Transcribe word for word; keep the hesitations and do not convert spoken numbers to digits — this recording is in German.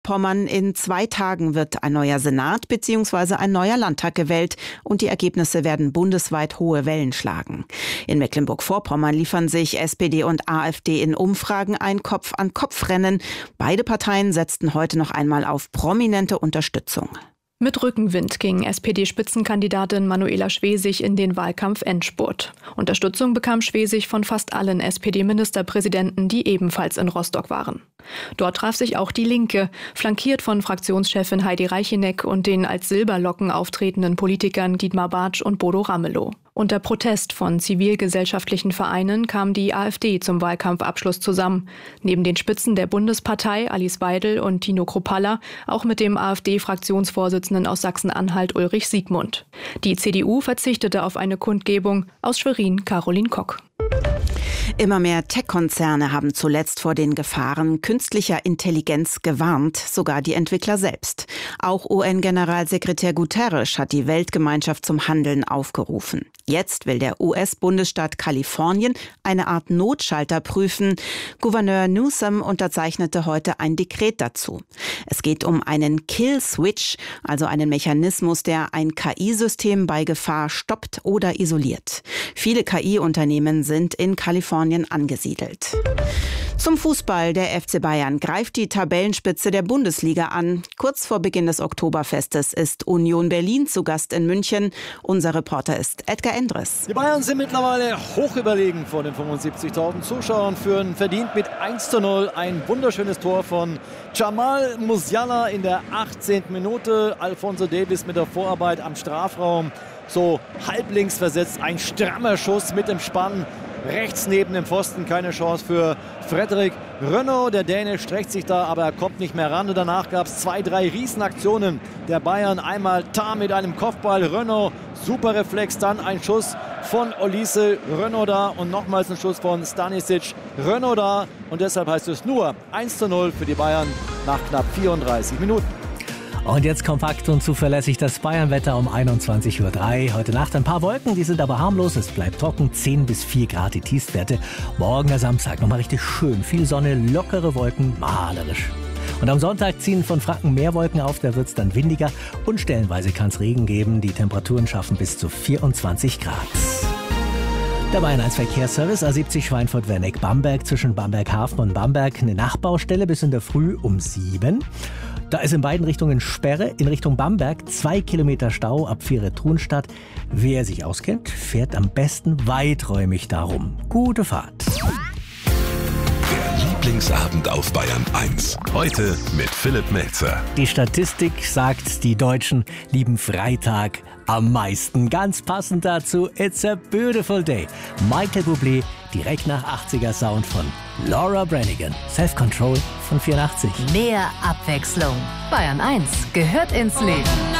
Mecklenburg-Vorpommern. In zwei Tagen wird ein neuer Senat bzw. ein neuer Landtag gewählt und die Ergebnisse werden bundesweit hohe Wellen schlagen. In Mecklenburg-Vorpommern liefern sich S P D und AfD in Umfragen ein Kopf-an-Kopf-Rennen. Beide Parteien setzten heute noch einmal auf prominente Unterstützung. Mit Rückenwind ging S P D-Spitzenkandidatin Manuela Schwesig in den Wahlkampf-Endspurt. Unterstützung bekam Schwesig von fast allen S P D-Ministerpräsidenten, die ebenfalls in Rostock waren. Dort traf sich auch die Linke, flankiert von Fraktionschefin Heidi Reicheneck und den als Silberlocken auftretenden Politikern Dietmar Bartsch und Bodo Ramelow. Unter Protest von zivilgesellschaftlichen Vereinen kam die AfD zum Wahlkampfabschluss zusammen. Neben den Spitzen der Bundespartei Alice Weidel und Tino Kruppalla auch mit dem AfD-Fraktionsvorsitzenden aus Sachsen-Anhalt Ulrich Siegmund. Die C D U verzichtete auf eine Kundgebung. Aus Schwerin Caroline Kock. Immer mehr Tech-Konzerne haben zuletzt vor den Gefahren künstlicher Intelligenz gewarnt, sogar die Entwickler selbst. Auch U N-Generalsekretär Guterres hat die Weltgemeinschaft zum Handeln aufgerufen. Jetzt will der U S-Bundesstaat Kalifornien eine Art Notschalter prüfen. Gouverneur Newsom unterzeichnete heute ein Dekret dazu. Es geht um einen Kill-Switch, also einen Mechanismus, der ein K I-System bei Gefahr stoppt oder isoliert. Viele K I-Unternehmen sind in Kalifornien angesiedelt. Zum Fußball. Der F C Bayern greift die Tabellenspitze der Bundesliga an. Kurz vor Beginn des Oktoberfestes ist Union Berlin zu Gast in München. Unser Reporter ist Edgar Endres. Die Bayern sind mittlerweile hoch überlegen vor den fünfundsiebzigtausend Zuschauern, führen verdient mit eins zu null. Ein wunderschönes Tor von Jamal Musiala in der achtzehnten Minute. Alphonso Davies mit der Vorarbeit am Strafraum. So halblinks versetzt, ein strammer Schuss mit dem Spann. Rechts neben dem Pfosten, keine Chance für Frederik Renaud. Der Däne streckt sich da, aber er kommt nicht mehr ran. Und danach gab es zwei, drei Riesenaktionen der Bayern. Einmal Tah mit einem Kopfball, Renaud, super Reflex. Dann ein Schuss von Olise, Renaud da. Und nochmals ein Schuss von Stanisic, Renaud da. Und deshalb heißt es nur eins zu null für die Bayern nach knapp vierunddreißig Minuten. Und jetzt kompakt und zuverlässig das Bayernwetter um einundzwanzig Uhr drei. Heute Nacht ein paar Wolken, die sind aber harmlos. Es bleibt trocken, zehn bis vier Grad die Tiefstwerte. Morgen der Samstag nochmal richtig schön. Viel Sonne, lockere Wolken, malerisch. Und am Sonntag ziehen von Franken mehr Wolken auf, da wird es dann windiger. Und stellenweise kann es Regen geben. Die Temperaturen schaffen bis zu vierundzwanzig Grad. Der Bayern eins Verkehrsservice A siebzig Schweinfurt-Werneck-Bamberg zwischen Bamberg-Hafen und Bamberg eine Nachbaustelle bis in der Früh um sieben. Da ist in beiden Richtungen Sperre. In Richtung Bamberg zwei Kilometer Stau ab Viere-Thunstadt. Wer sich auskennt, fährt am besten weiträumig darum. Gute Fahrt. Der Lieblingsabend auf Bayern eins. Heute mit Philipp Melzer. Die Statistik sagt, die Deutschen lieben Freitag am meisten. Ganz passend dazu, It's a Beautiful Day. Michael Bublé, direkt nach achtziger Sound von Laura Branigan. Self-Control von vierundachtzig. Mehr Abwechslung. Bayern eins gehört ins Leben.